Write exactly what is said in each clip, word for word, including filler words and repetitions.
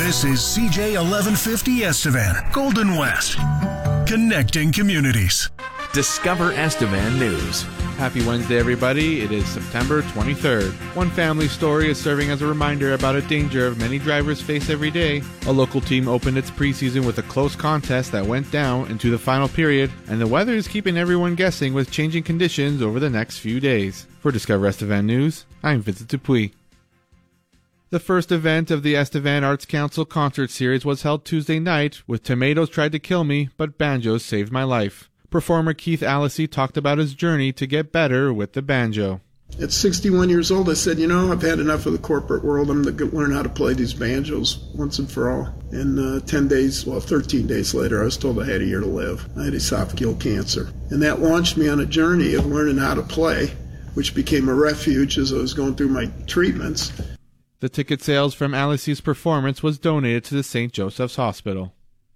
This is C J eleven fifty Estevan, Golden West, connecting communities. Discover Estevan News. Happy Wednesday, everybody. It is September twenty-third. One family story is serving as a reminder about a danger many drivers face every day. A local team opened its preseason with a close contest that went down into the final period, and the weather is keeping everyone guessing with changing conditions over the next few days. For Discover Estevan News, I'm Vincent Dupuis. The first event of the Estevan Arts Council concert series was held Tuesday night with Tomatoes Tried to Kill Me, but Banjos Saved My Life. Performer Keith Alessi talked about his journey to get better with the banjo. At sixty-one years old, I said, you know, I've had enough of the corporate world. I'm going to learn how to play these banjos once and for all. And uh, ten days, well, thirteen days later, I was told I had a year to live. I had esophageal cancer. And that launched me on a journey of learning how to play, which became a refuge as I was going through my treatments. The ticket sales from Alessi's performance was donated to the Saint Joseph's Hospital.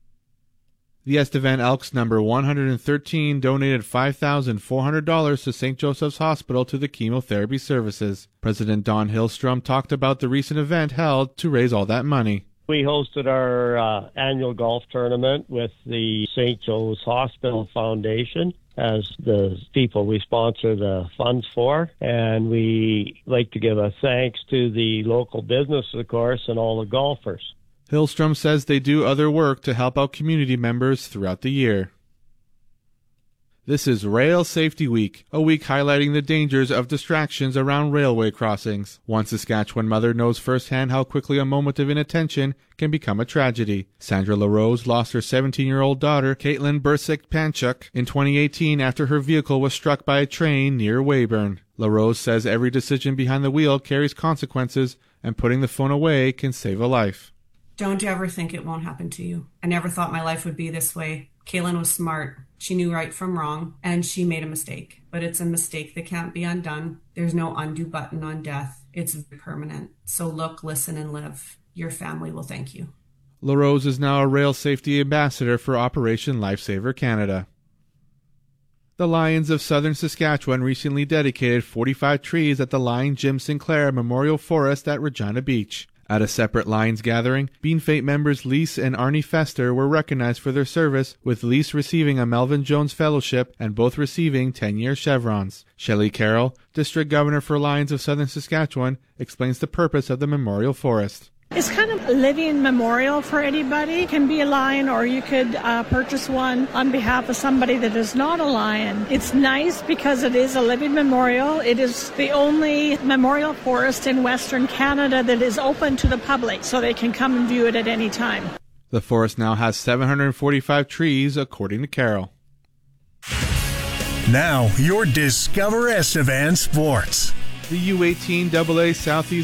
The Estevan Elks number one hundred thirteen donated five thousand four hundred dollars to Saint Joseph's Hospital to the chemotherapy services. President Don Hillstrom talked about the recent event held to raise all that money. We hosted our uh, annual golf tournament with the Saint Joe's Hospital Foundation as the people we sponsor the funds for. And we like to give a thanks to the local business, of course, and all the golfers. Hillstrom says they do other work to help out community members throughout the year. This is Rail Safety Week, a week highlighting the dangers of distractions around railway crossings. One Saskatchewan mother knows firsthand how quickly a moment of inattention can become a tragedy. Sandra LaRose lost her seventeen-year-old daughter, Caitlin Bursik-Panchuk, in twenty eighteen after her vehicle was struck by a train near Weyburn. LaRose says every decision behind the wheel carries consequences, and putting the phone away can save a life. Don't ever think it won't happen to you. I never thought my life would be this way. Kaylin was smart. She knew right from wrong, and she made a mistake. But it's a mistake that can't be undone. There's no undo button on death. It's permanent. So look, listen, and live. Your family will thank you. LaRose is now a rail safety ambassador for Operation Lifesaver Canada. The Lions of Southern Saskatchewan recently dedicated forty-five trees at the Lion Jim Sinclair Memorial Forest at Regina Beach. At a separate Lions gathering, Bean Fate members Lise and Arnie Fester were recognized for their service, with Lise receiving a Melvin Jones Fellowship and both receiving ten-year chevrons. Shelley Carroll, District Governor for Lions of Southern Saskatchewan, explains the purpose of the Memorial Forest. It's kind of a living memorial for anybody. It can be a lion, or you could uh, purchase one on behalf of somebody that is not a lion. It's nice because it is a living memorial. It is the only memorial forest in Western Canada that is open to the public, so they can come and view it at any time. The forest now has seven hundred forty-five trees, according to Carroll. Now, your Discover Estevan Sports. The U eighteen double A Southeast